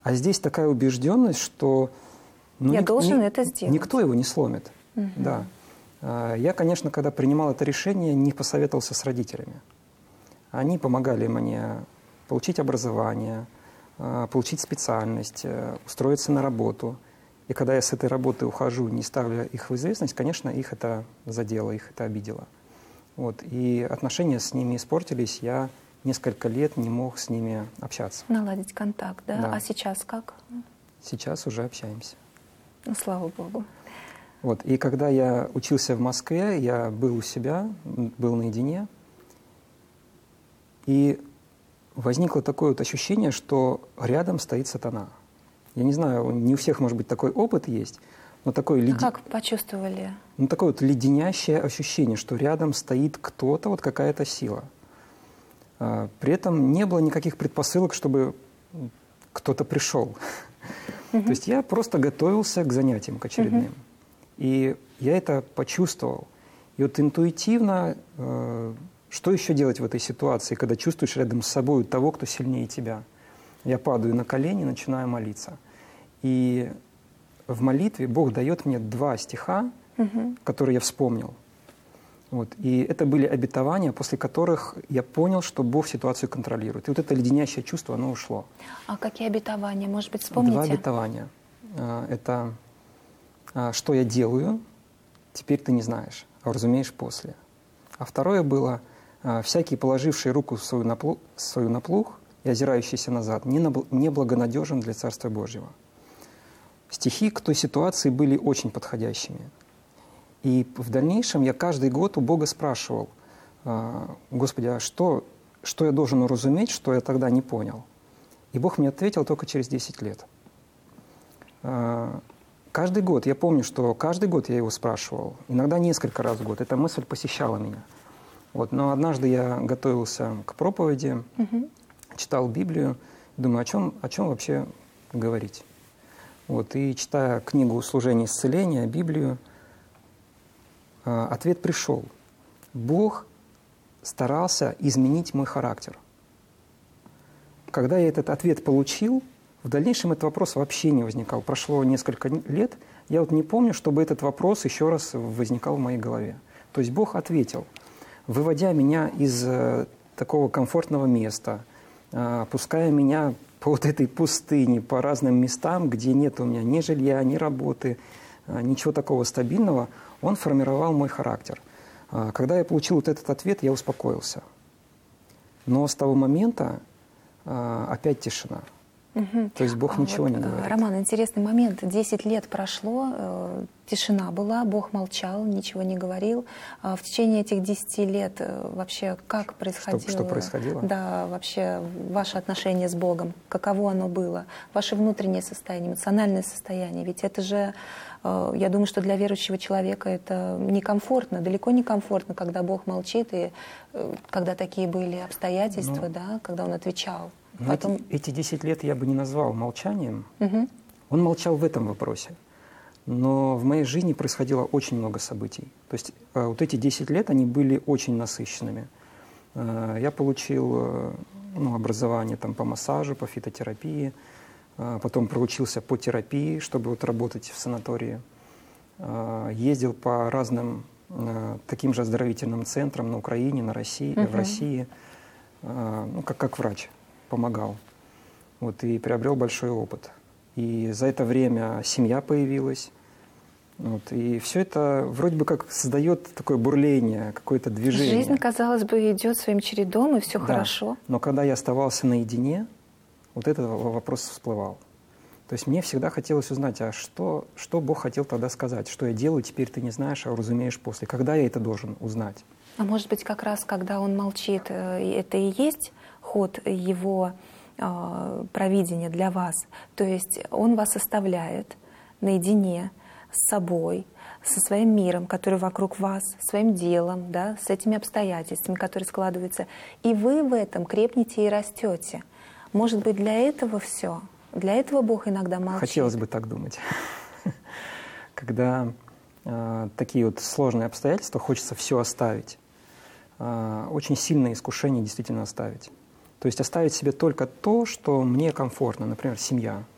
А здесь такая убежденность, что я должен это сделать. Никто его не сломит. Да. Я, конечно, когда принимал это решение, не посоветовался с родителями. Они помогали мне получить образование, получить специальность, устроиться на работу. И когда я с этой работы ухожу, не ставлю их в известность, конечно, их это задело, их это обидело. Вот. И отношения с ними испортились, я несколько лет не мог с ними общаться. Наладить контакт, да? Да. А сейчас как? Сейчас уже общаемся. Ну, слава Богу. Вот. И когда я учился в Москве, я был у себя, был наедине, и возникло такое вот ощущение, что рядом стоит сатана. Я не знаю, не у всех, может быть, такой опыт есть, но такое Как почувствовали? Ну, такое вот леденящее ощущение, что рядом стоит кто-то, вот какая-то сила. При этом не было никаких предпосылок, чтобы кто-то пришел. То есть я просто готовился к занятиям, к очередным. И я это почувствовал. И вот интуитивно, что еще делать в этой ситуации, когда чувствуешь рядом с собой того, кто сильнее тебя? Я падаю на колени, начинаю молиться. И в молитве Бог дает мне 2 стиха, которые я вспомнил. Вот. И это были обетования, после которых я понял, что Бог ситуацию контролирует. И вот это леденящее чувство, оно ушло. А какие обетования? Может быть, вспомните? 2 обетования. Это «что я делаю, теперь ты не знаешь, а уразумеешь после». А второе было «всякий, положивший руку свою на плуг и озирающийся назад, не благонадежен для Царства Божьего». Стихи к той ситуации были очень подходящими. И в дальнейшем я каждый год у Бога спрашивал: «Господи, а что я должен уразуметь, что я тогда не понял?» И Бог мне ответил только через 10 лет. Каждый год, я помню, что каждый год я его спрашивал, иногда несколько раз в год. Эта мысль посещала меня. Вот. Но однажды я готовился к проповеди, читал Библию, думаю, о чем вообще говорить. Вот. И читая книгу «Служение исцеления», Библию, ответ пришел. Бог старался изменить мой характер. Когда я этот ответ получил, в дальнейшем этот вопрос вообще не возникал. Прошло несколько лет, я вот не помню, чтобы этот вопрос еще раз возникал в моей голове. То есть Бог ответил, выводя меня из такого комфортного места, пуская меня по вот этой пустыне, по разным местам, где нет у меня ни жилья, ни работы, ничего такого стабильного, Он формировал мой характер. Когда я получил вот этот ответ, я успокоился. Но с того момента опять тишина. То есть Бог ничего не говорит. Роман, интересный момент. 10 лет прошло, тишина была, Бог молчал, ничего не говорил. В течение этих 10 лет вообще как происходило? Что происходило? Да, вообще ваше отношение с Богом, каково оно было? Ваше внутреннее состояние, эмоциональное состояние. Ведь это же, я думаю, что для верующего человека это некомфортно, далеко не комфортно, когда Бог молчит, и когда такие были обстоятельства, да, когда Он отвечал. Потом... Эти 10 лет я бы не назвал молчанием. Он молчал в этом вопросе. Но в моей жизни происходило очень много событий. То есть вот эти 10 лет, они были очень насыщенными. Я получил образование там, по массажу, по фитотерапии. Потом проучился по терапии, чтобы вот работать в санатории. Ездил по разным таким же оздоровительным центрам на Украине, в России, как врач. Помогал. Вот, и приобрел большой опыт. И за это время семья появилась. Вот, и все это вроде бы как создает такое бурление, какое-то движение. Жизнь, казалось бы, идет своим чередом, и все хорошо. Но когда я оставался наедине, вот этот вопрос всплывал. То есть мне всегда хотелось узнать, а что Бог хотел тогда сказать? Что я делаю, теперь ты не знаешь, а уразумеешь после. Когда я это должен узнать? А может быть, как раз, когда Он молчит, это и есть ход Его провидения для вас. То есть Он вас оставляет наедине с собой, со своим миром, который вокруг вас, своим делом, да, с этими обстоятельствами, которые складываются. И вы в этом крепнете и растете. Может быть, для этого все? Для этого Бог иногда молчит? Хотелось бы так думать. Когда такие вот сложные обстоятельства, хочется все оставить. Очень сильное искушение действительно оставить. То есть оставить себе только то, что мне комфортно, например, семья.